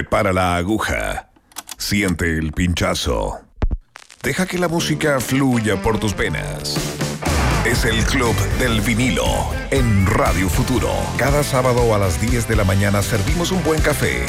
Prepara la aguja. Siente el pinchazo. Deja que la música fluya por tus venas. Es el Club del Vinilo en Radio Futuro. Cada sábado a las 10 de la mañana servimos un buen café